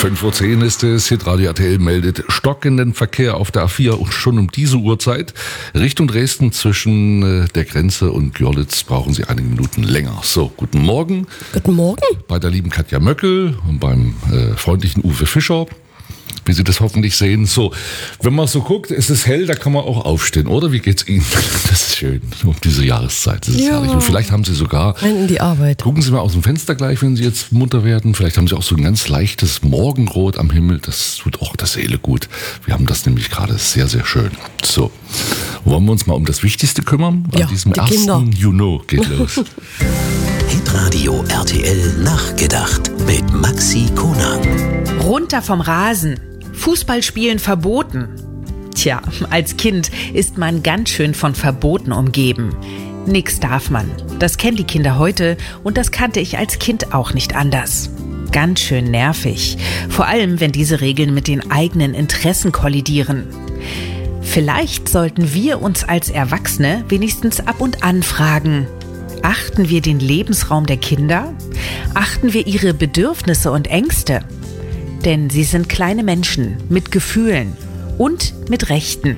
5:10 Uhr ist es. Hitradio RTL meldet stockenden Verkehr auf der A4 und schon um diese Uhrzeit. Richtung Dresden zwischen der Grenze und Görlitz brauchen Sie einige Minuten länger. So, guten Morgen. Guten Morgen. Bei der lieben Katja Möckel und beim freundlichen Uwe Fischer, wie Sie das hoffentlich sehen. So, wenn man so guckt, ist es hell, da kann man auch aufstehen, oder? Wie geht's Ihnen? Das ist schön, um diese Jahreszeit. Das ist herrlich. Und vielleicht haben Sie sogar... Rein in die Arbeit. Gucken Sie mal aus dem Fenster gleich, wenn Sie jetzt munter werden. Vielleicht haben Sie auch so ein ganz leichtes Morgenrot am Himmel. Das tut auch der Seele gut. Wir haben das nämlich gerade sehr, sehr schön. So, wollen wir uns mal um das Wichtigste kümmern? Ja, An diesem die 1. Kinder. Juni geht los. Hitradio RTL nachgedacht mit Maxi Konang. Runter vom Rasen. Fußballspielen verboten. Tja, als Kind ist man ganz schön von Verboten umgeben. Nix darf man. Das kennen die Kinder heute und das kannte ich als Kind auch nicht anders. Ganz schön nervig. Vor allem, wenn diese Regeln mit den eigenen Interessen kollidieren. Vielleicht sollten wir uns als Erwachsene wenigstens ab und an fragen: Achten wir den Lebensraum der Kinder? Achten wir ihre Bedürfnisse und Ängste? Denn sie sind kleine Menschen mit Gefühlen und mit Rechten.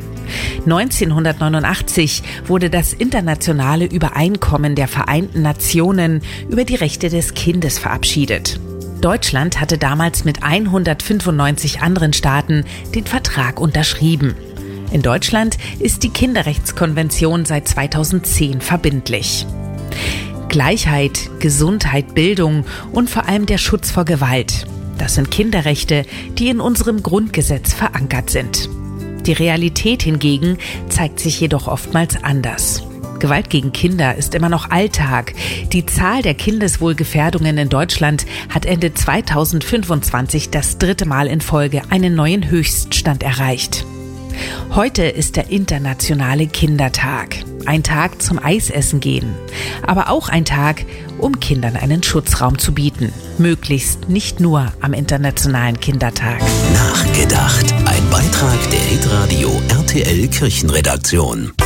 1989 wurde das internationale Übereinkommen der Vereinten Nationen über die Rechte des Kindes verabschiedet. Deutschland hatte damals mit 195 anderen Staaten den Vertrag unterschrieben. In Deutschland ist die Kinderrechtskonvention seit 2010 verbindlich. Gleichheit, Gesundheit, Bildung und vor allem der Schutz vor Gewalt. Das sind Kinderrechte, die in unserem Grundgesetz verankert sind. Die Realität hingegen zeigt sich jedoch oftmals anders. Gewalt gegen Kinder ist immer noch Alltag. Die Zahl der Kindeswohlgefährdungen in Deutschland hat Ende 2025 das 3. Mal in Folge einen neuen Höchststand erreicht. Heute ist der internationale Kindertag. Ein Tag zum Eisessen gehen. Aber auch ein Tag, um Kindern einen Schutzraum zu bieten. Möglichst nicht nur am Internationalen Kindertag. Nachgedacht. Ein Beitrag der Hitradio RTL Kirchenredaktion.